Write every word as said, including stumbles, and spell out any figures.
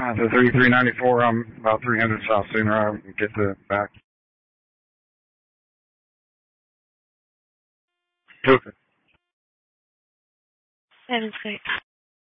the thirty-three ninety-four, I'm about three hundred South Sooner. I get the back. Okay. That is great.